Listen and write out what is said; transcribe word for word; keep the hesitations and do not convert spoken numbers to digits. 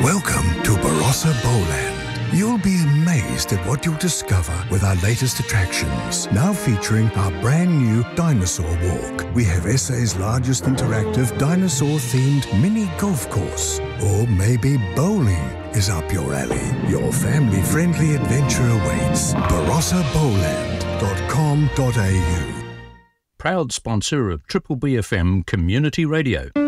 Welcome to Barossa Bowland. You'll be amazed at what you'll discover with our latest attractions, now featuring our brand new Dinosaur Walk. We have S A's largest interactive dinosaur-themed mini golf course. Or maybe bowling is up your alley. Your family-friendly adventure awaits. barossa bowland dot com dot a u. Proud sponsor of Triple B F M Community Radio.